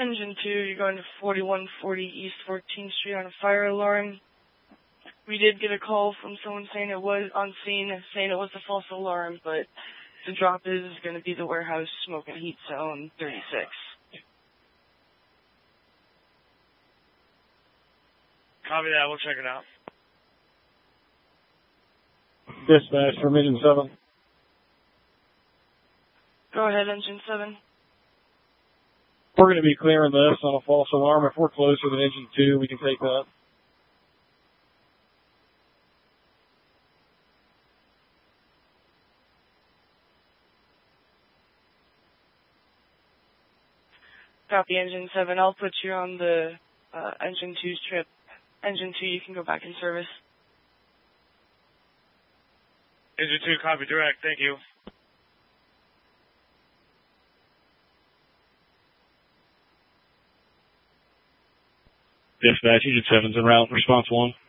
Engine 2, you're going to 4140 East 14th Street on a fire alarm. We did get a call from someone saying it was on scene, saying it was a false alarm, but the drop is going to be the warehouse smoke and heat zone 36. Copy that. We'll check it out. Dispatch from Engine 7. Go ahead, Engine 7. We're going to be clearing this on a false alarm. If we're closer than Engine 2, we can take that. Copy, Engine 7. I'll put you on the Engine 2's trip. Engine 2, you can go back in service. Engine 2, copy direct. Thank you. Dispatch, Engine 7's en route. Response 1.